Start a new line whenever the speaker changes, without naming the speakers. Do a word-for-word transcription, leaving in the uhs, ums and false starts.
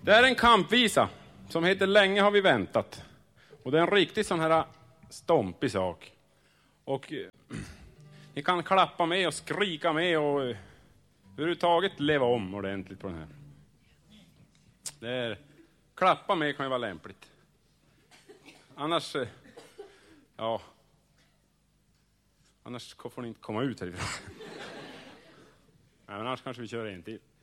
Det är en kampvisa som heter Länge har vi väntat. Och det är en riktigt sån här stompig sak. Och eh, ni kan klappa med och skrika med och eh, överhuvudtaget leva om ordentligt på den här. Det är, klappa med kan ju vara lämpligt. Annars, eh, ja, annars får ni inte komma ut härifrån. Nej, men annars kanske vi kör en till.